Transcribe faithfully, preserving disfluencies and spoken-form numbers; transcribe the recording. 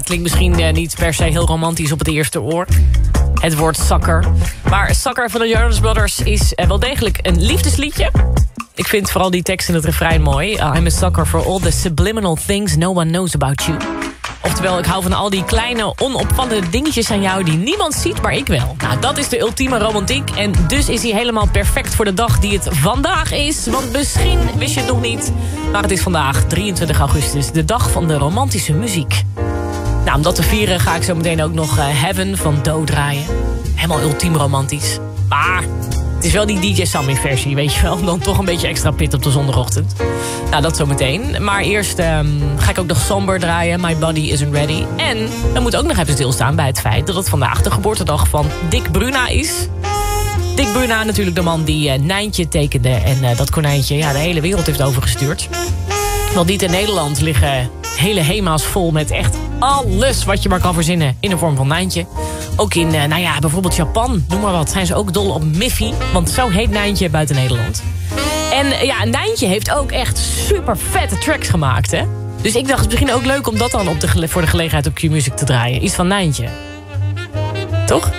klinkt misschien uh, niet per se heel romantisch op het eerste oor. Het woord Sucker. Maar Sucker van de Jonas Brothers is uh, wel degelijk een liefdesliedje. Ik vind vooral die tekst in het refrein mooi. Uh, I'm a sucker for all the subliminal things no one knows about you. Oftewel, ik hou van al die kleine, onopvallende dingetjes aan jou die niemand ziet, maar ik wel. Nou, dat is de ultieme romantiek. En dus is hij helemaal perfect voor de dag die het vandaag is. Want misschien wist je het nog niet, maar het is vandaag, drieëntwintig augustus, de dag van de romantische muziek. Nou, om dat te vieren ga ik zo meteen ook nog uh, Heaven van Doe draaien. Helemaal ultiem romantisch. Maar het is wel die D J Sammy versie, weet je wel. Dan toch een beetje extra pit op de zondagochtend. Nou, dat zo meteen. Maar eerst um, ga ik ook nog Somber draaien. My Body Isn't Ready. En we moeten ook nog even stilstaan bij het feit dat het vandaag de geboortedag van Dick Bruna is. Dick Bruna, natuurlijk de man die uh, Nijntje tekende. En uh, dat konijntje ja, de hele wereld heeft overgestuurd. Want niet in Nederland liggen hele hema's vol met echt alles wat je maar kan verzinnen in de vorm van Nijntje. Ook in, uh, nou ja, bijvoorbeeld Japan, noem maar wat, zijn ze ook dol op Miffy. Want zo heet Nijntje buiten Nederland. En uh, ja, Nijntje heeft ook echt super vette tracks gemaakt, hè. Dus ik dacht, het is misschien ook leuk om dat dan op de, voor de gelegenheid op Q-Music te draaien. Iets van Nijntje. Toch?